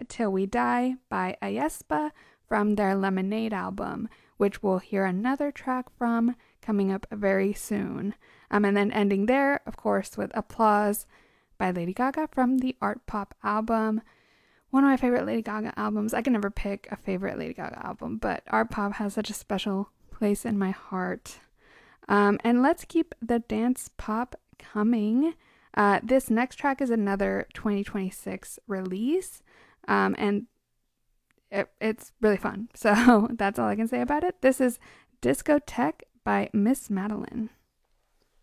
Till We Die by aespa from their Lemonade album, which we'll hear another track from coming up very soon. And then ending there, of course, with Applause by Lady Gaga from the Art Pop album. One of my favorite Lady Gaga albums. I can never pick a favorite Lady Gaga album, but Art Pop has such a special place in my heart. And let's keep the dance pop coming. This next track is another 2026 release, and it's really fun. So that's all I can say about it. This is Discotheque by Miss Madeline.